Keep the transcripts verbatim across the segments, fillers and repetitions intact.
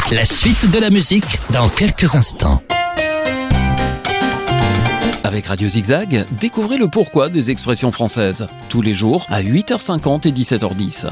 La suite de la musique dans quelques instants. Avec Radio Zigzag, découvrez le pourquoi des expressions françaises. Tous les jours à huit heures cinquante et dix-sept heures dix.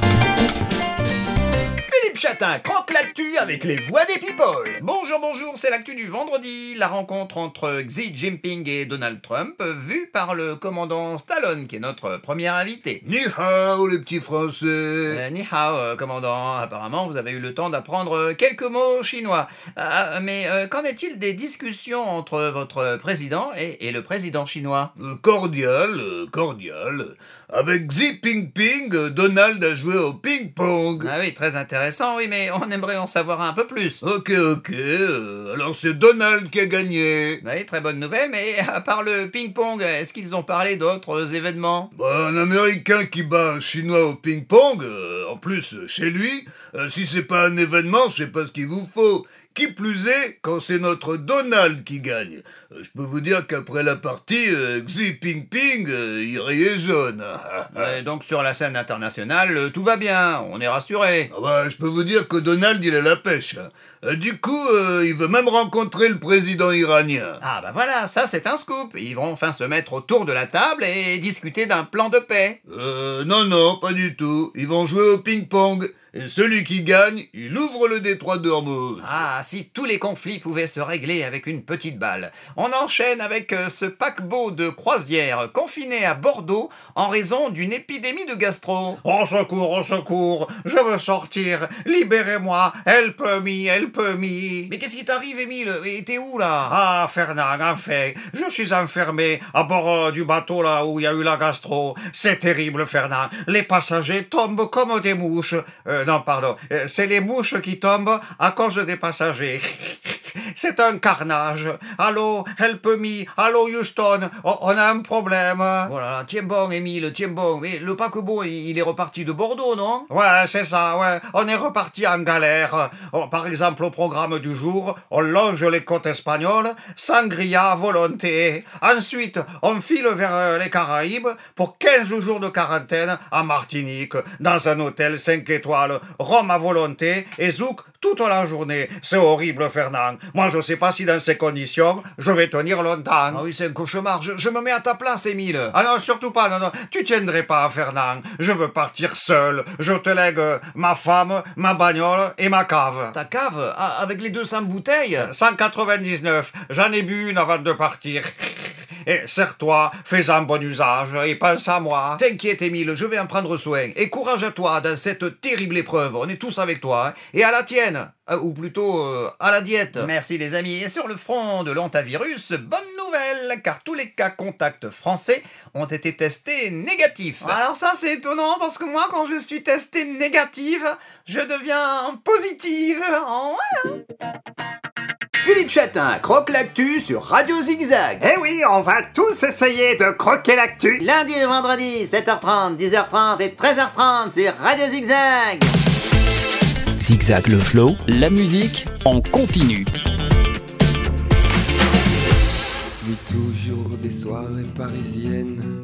Philippe Chatin croque l'actu avec les voix des people. Bonjour, bonjour, c'est l'actu du vendredi. La rencontre entre Xi Jinping et Donald Trump, vue par le commandant Stallone, qui est notre premier invité. Ni hao, les petits Français. Euh, ni hao, euh, commandant. Apparemment, vous avez eu le temps d'apprendre quelques mots chinois. Euh, mais euh, qu'en est-il des discussions entre votre président et, et le président chinois ? Euh, cordial, euh, cordial. Avec Xi Jinping, euh, Donald a joué au ping-pong. Ah oui, très intéressant, oui, mais on aimerait en savoir un peu plus. Ok, ok. euh, alors c'est Donald qui a gagné. Oui, très bonne nouvelle, mais à part le ping-pong, est-ce qu'ils ont parlé d'autres événements ? Bah, un Américain qui bat un Chinois au ping-pong, euh, en plus euh, chez lui, euh, si c'est pas un événement, je sais pas ce qu'il vous faut. Qui plus est, quand c'est notre Donald qui gagne. Euh, je peux vous dire qu'après la partie, euh, Xi Jinping, euh, il riait jaune. Ouais, donc sur la scène internationale, euh, tout va bien, on est rassuré. Ah bah, je peux vous dire que Donald, il a la pêche. Euh, du coup, euh, il veut même rencontrer le président iranien. Ah bah voilà, ça c'est un scoop. Ils vont enfin se mettre autour de la table et discuter d'un plan de paix. Euh, non, non, pas du tout. Ils vont jouer au ping-pong. Et celui qui gagne, il ouvre le détroit d'Ormuz. Ah, si tous les conflits pouvaient se régler avec une petite balle. On enchaîne avec euh, ce paquebot de croisière confiné à Bordeaux en raison d'une épidémie de gastro. Au secours, au secours, je veux sortir, libérez-moi, help me, help me. Mais qu'est-ce qui t'arrive, Émile ? Et t'es où là ? Ah, Fernand, en fait, je suis enfermé à bord euh, du bateau là où il y a eu la gastro. C'est terrible, Fernand. Les passagers tombent comme des mouches. Euh, non, pardon, euh, c'est les mouches qui tombent à cause des passagers. C'est un carnage. Allô, help me. Allô, Houston. Oh, on a un problème. Voilà, tiens bon, Émile, tiens bon. Mais le paquebot, il est reparti de Bordeaux, non ? Ouais, c'est ça, ouais. On est reparti en galère. Oh, par exemple, au programme du jour, on longe les côtes espagnoles, sangria à volonté. Ensuite, on file vers euh, les Caraïbes pour quinze jours de quarantaine à Martinique, dans un hôtel cinq étoiles, rhum à volonté et zouk toute la journée. C'est horrible, Fernand. Moi, je sais pas si dans ces conditions, je vais tenir longtemps. Ah oui, c'est un cauchemar. Je, je me mets à ta place, Émile. Ah non, surtout pas. Non, non. Tu tiendrais pas, Fernand. Je veux partir seul. Je te lègue ma femme, ma bagnole et ma cave. Ta cave ? Ah, avec les deux cents bouteilles ? cent quatre-vingt-dix-neuf. J'en ai bu une avant de partir. Et serre-toi, fais-en bon usage et pense à moi. T'inquiète, Émile, je vais en prendre soin. Et courage à toi dans cette terrible épreuve. On est tous avec toi. Hein. Et à la tienne. Euh, ou plutôt euh, à la diète. Merci les amis. Et sur le front de l'hantavirus, bonne nouvelle, car tous les cas contacts français ont été testés négatifs. Alors ça c'est étonnant parce que moi quand je suis testée négative, je deviens positive. Oh, ouais. Philippe Chatin croque l'actu sur Radio Zigzag. Eh oui, on va tous essayer de croquer l'actu. Lundi et vendredi, sept heures trente, dix heures trente et treize heures trente sur Radio Zigzag. Zigzag le flow, la musique en continu. Vis toujours des soirées parisiennes